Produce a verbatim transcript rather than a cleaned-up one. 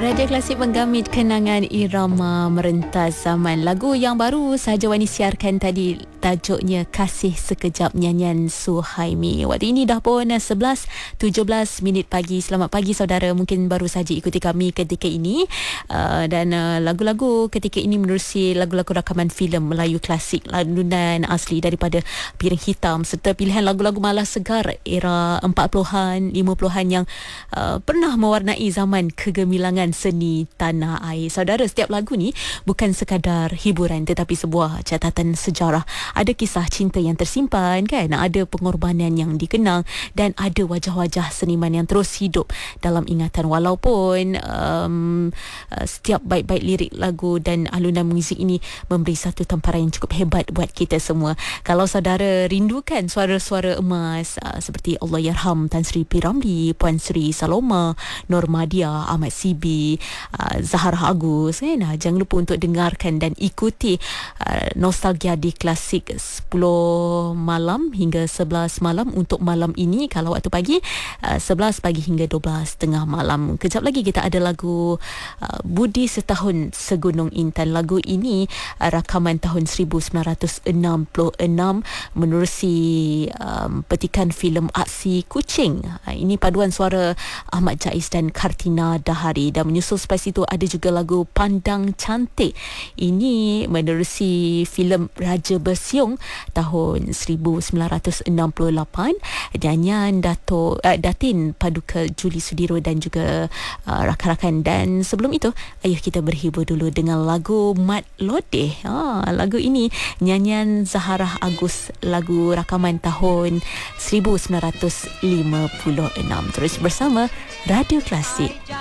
Radio Klasik menggamit kenangan irama merentas zaman. Lagu yang baru sahaja Wani siarkan tadi tajuknya Kasih Sekejap, nyanyian Suhaimi. Waktu ini dah pun sebelas tujuh belas minit pagi. Selamat pagi saudara, mungkin baru saja ikuti kami ketika ini. Uh, dan uh, lagu-lagu ketika ini menerusi lagu-lagu rakaman filem Melayu klasik, lantunan asli daripada Piring Hitam serta pilihan lagu-lagu malas segar era empat puluhan, lima puluhan yang uh, pernah mewarnai zaman kegemilangan seni tanah air. Saudara, setiap lagu ni bukan sekadar hiburan tetapi sebuah catatan sejarah. Ada kisah cinta yang tersimpan kan, ada pengorbanan yang dikenang dan ada wajah-wajah seniman yang terus hidup dalam ingatan. Walaupun um, setiap bait-bait lirik lagu dan alunan muzik ini memberi satu tamparan yang cukup hebat buat kita semua. Kalau saudara rindukan suara-suara emas uh, seperti Allahyarham Tan Sri P. Ramlee, Puan Sri Saloma, Normadia, Ahmad Sibi, uh, Zahara Agus, kan? Nah, jangan lupa untuk dengarkan dan ikuti uh, Nostalgia di Klasik sepuluh malam hingga sebelas malam untuk malam ini. Kalau waktu pagi uh, sebelas pagi hingga dua belas tengah malam. Kejap lagi kita ada lagu uh, Budi Setahun Segunung Intan. Lagu ini uh, rakaman tahun seribu sembilan ratus enam puluh enam menerusi um, petikan filem Aksi Kucing. Uh, ini paduan suara Ahmad Jais dan Kartina Dahari. Dan menyusul selepas itu ada juga lagu Pandang Cantik. Ini menerusi filem Raja Bersiung tahun seribu sembilan ratus enam puluh lapan. Nyanyian Dato' uh, Datin Paduka Juli Sudiro dan juga uh, rakan-rakan. Dan sebelum itu, ayuh kita berhibur dulu dengan lagu Mat Lodeh. Ha, lagu ini nyanyian Zahara Agus, lagu rakaman tahun seribu sembilan ratus lima puluh enam. Terus bersama Radio Klasik.